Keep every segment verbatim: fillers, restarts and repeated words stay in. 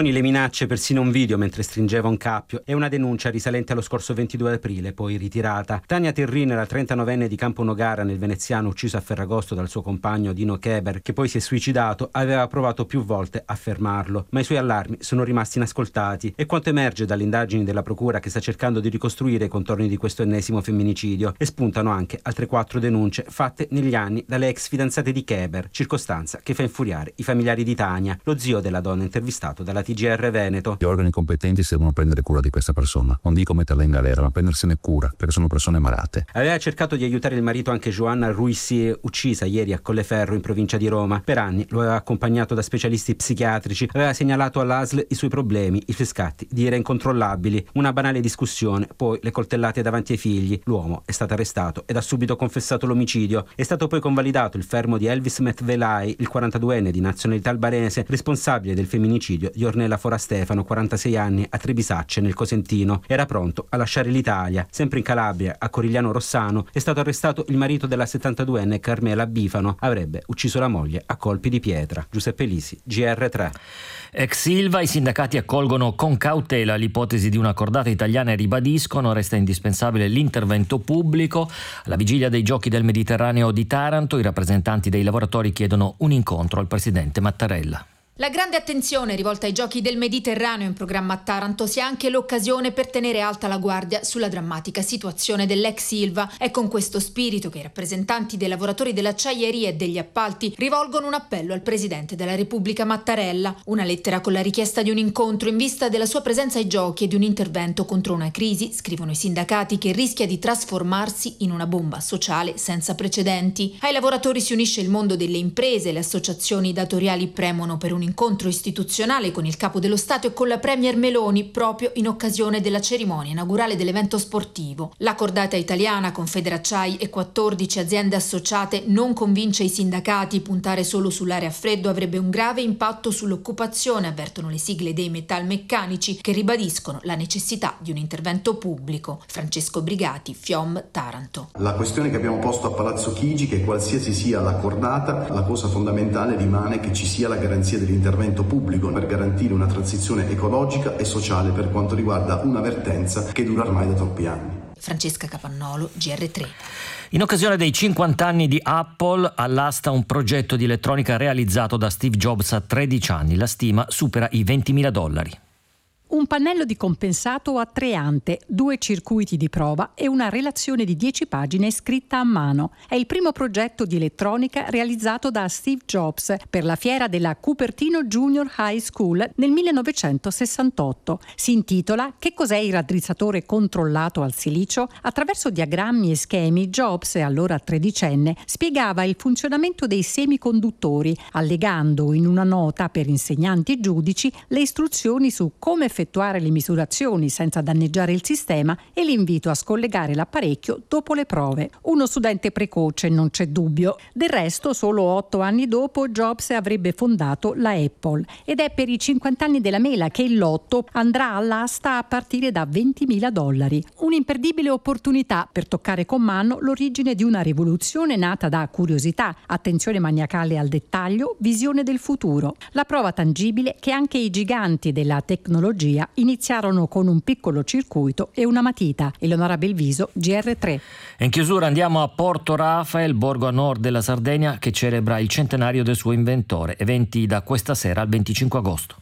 aggressioni, le minacce, persino un video mentre stringeva un cappio e una denuncia risalente allo scorso ventidue aprile, poi ritirata. Tania Tirrin, la trentanovenne di Campo Nogara nel veneziano, uccisa a Ferragosto dal suo compagno Dino Keber, che poi si è suicidato, aveva provato più volte a fermarlo, ma i suoi allarmi sono rimasti inascoltati. E quanto emerge dalle indagini della procura che sta cercando di ricostruire i contorni di questo ennesimo femminicidio, e spuntano anche altre quattro denunce fatte negli anni dalle ex fidanzate di Keber, circostanza che fa infuriare i familiari di Tania, lo zio della donna intervistato dalla T G R Veneto. Gli organi competenti si devono prendere cura di questa persona, non dico metterla in galera, ma prendersene cura, perché sono persone malate. Aveva cercato di aiutare il marito anche Joanna Ruissi, uccisa ieri a Colleferro in provincia di Roma. Per anni lo aveva accompagnato da specialisti psichiatrici, aveva segnalato all'A S L i suoi problemi, i suoi scatti di ira incontrollabili, una banale discussione, poi le coltellate davanti ai figli. L'uomo è stato arrestato ed ha subito confessato l'omicidio. È stato poi convalidato il fermo di Elvis Metvelai, il quarantaduenne di nazionalità albanese, responsabile del femminicidio di Ornella Forastefano, quarantasei anni, a Trebisacce nel Cosentino. Era pronto a lasciare l'Italia. Sempre in Calabria, a Corigliano Rossano, è stato arrestato il marito della settantaduenne Carmela Bifano. Avrebbe ucciso la moglie a colpi di pietra. Giuseppe Lisi, G R tre. Ex Ilva, i sindacati accolgono con cautela l'ipotesi di una cordata italiana e ribadiscono resta indispensabile l'intervento pubblico. Alla vigilia dei Giochi del Mediterraneo di Taranto, i rappresentanti dei lavoratori chiedono un incontro al presidente Mattarella. La grande attenzione rivolta ai Giochi del Mediterraneo in programma a Taranto sia anche l'occasione per tenere alta la guardia sulla drammatica situazione dell'ex Ilva. È con questo spirito che i rappresentanti dei lavoratori dell'acciaieria e degli appalti rivolgono un appello al Presidente della Repubblica Mattarella. Una lettera con la richiesta di un incontro in vista della sua presenza ai Giochi e di un intervento contro una crisi, scrivono i sindacati, che rischia di trasformarsi in una bomba sociale senza precedenti. Ai lavoratori si unisce il mondo delle imprese, le associazioni datoriali premono per un incontro istituzionale con il capo dello Stato e con la premier Meloni proprio in occasione della cerimonia inaugurale dell'evento sportivo. La cordata italiana con Federacciai e quattordici aziende associate non convince i sindacati. Puntare solo sull'area a freddo avrebbe un grave impatto sull'occupazione, avvertono le sigle dei metalmeccanici, che ribadiscono la necessità di un intervento pubblico. Francesco Brigati, Fiom, Taranto. La questione che abbiamo posto a Palazzo Chigi, che qualsiasi sia la cordata, la cosa fondamentale rimane che ci sia la garanzia dell'intervento pubblico per garantire una transizione ecologica e sociale per quanto riguarda una vertenza che dura ormai da troppi anni. Francesca Capannolo, G R tre. In occasione dei cinquanta anni di Apple, all'asta un progetto di elettronica realizzato da Steve Jobs a tredici anni. La stima supera i ventimila dollari. Un pannello di compensato a tre ante, due circuiti di prova e una relazione di dieci pagine scritta a mano. È il primo progetto di elettronica realizzato da Steve Jobs per la fiera della Cupertino Junior High School nel millenovecentosessantotto. Si intitola "Che cos'è il raddrizzatore controllato al silicio?". Attraverso diagrammi e schemi, Jobs, allora tredicenne, spiegava il funzionamento dei semiconduttori, allegando in una nota per insegnanti e giudici le istruzioni su come effettuare effettuare le misurazioni senza danneggiare il sistema e l'invito a scollegare l'apparecchio dopo le prove. Uno studente precoce, non c'è dubbio. Del resto, solo otto anni dopo, Jobs avrebbe fondato la Apple ed è per i cinquanta anni della mela che il lotto andrà all'asta a partire da ventimila dollari. Un'imperdibile opportunità per toccare con mano l'origine di una rivoluzione nata da curiosità, attenzione maniacale al dettaglio, visione del futuro. La prova tangibile che anche i giganti della tecnologia iniziarono con un piccolo circuito e una matita. Eleonora Belviso, G R tre. In chiusura andiamo a Porto Rafael, borgo a nord della Sardegna, che celebra il centenario del suo inventore. Eventi da questa sera al venticinque agosto.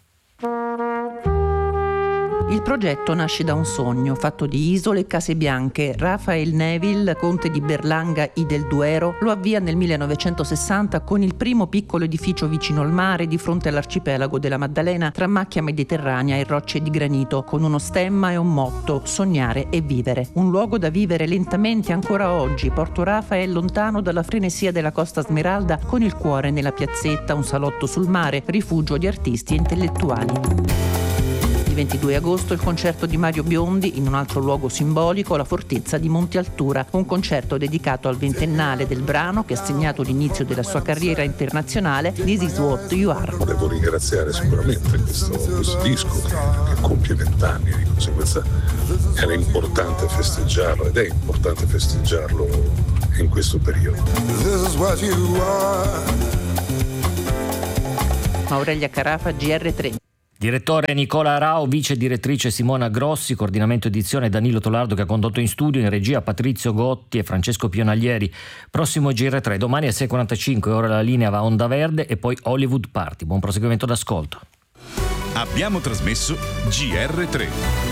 Il progetto nasce da un sogno fatto di isole e case bianche. Raphael Neville, conte di Berlanga y del Duero, lo avvia nel millenovecentosessanta con il primo piccolo edificio vicino al mare di fronte all'arcipelago della Maddalena, tra macchia mediterranea e rocce di granito, con uno stemma e un motto: sognare e vivere. Un luogo da vivere lentamente ancora oggi. Porto Rafael, lontano dalla frenesia della Costa Smeralda, con il cuore nella piazzetta, un salotto sul mare, rifugio di artisti e intellettuali. Il ventidue agosto il concerto di Mario Biondi in un altro luogo simbolico, la fortezza di Monte Altura, un concerto dedicato al ventennale del brano che ha segnato l'inizio della sua carriera internazionale, This Is What You Are. Volevo ringraziare sicuramente questo, questo disco che compie vent'anni, di conseguenza era importante festeggiarlo ed è importante festeggiarlo in questo periodo. This is what you are. Aurelia Carafa, G R tre. Direttore Nicola Rao, vice direttrice Simona Grossi, coordinamento edizione Danilo Tolardo che ha condotto in studio, in regia Patrizio Gotti e Francesco Pionaglieri. Prossimo G R tre domani alle sei e quarantacinque, ora la linea va a Onda Verde e poi Hollywood Party. Buon proseguimento d'ascolto. Abbiamo trasmesso G R tre.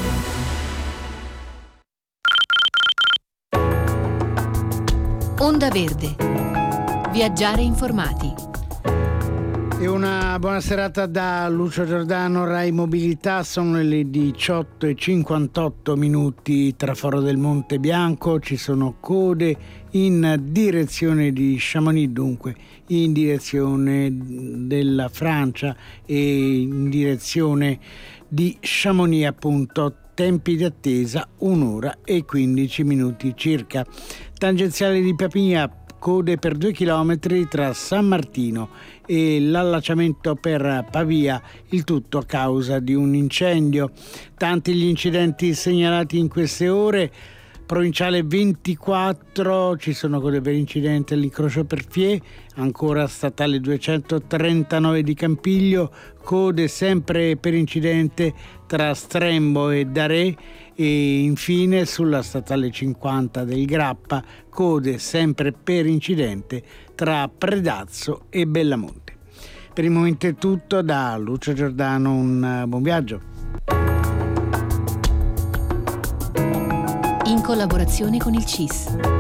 Onda Verde. Viaggiare informati. E una buona serata da Lucio Giordano, Rai Mobilità. Sono le diciotto e cinquantotto minuti tra Foro del Monte Bianco. Ci sono code in direzione di Chamonix, dunque in direzione della Francia e in direzione di Chamonix, appunto. Tempi di attesa un'ora e quindici minuti circa. Tangenziale di Papigna, code per due chilometri tra San Martino e l'allacciamento per Pavia, il tutto a causa di un incendio. Tanti gli incidenti segnalati in queste ore. Provinciale ventiquattro, ci sono code per incidente all'incrocio per Fie, ancora statale duecentotrentanove di Campiglio, code sempre per incidente tra Strembo e Daré, e infine sulla statale cinquanta del Grappa, code sempre per incidente tra Predazzo e Bellamonte. Per il momento è tutto, da Lucio Giordano un buon viaggio. In collaborazione con il C I S.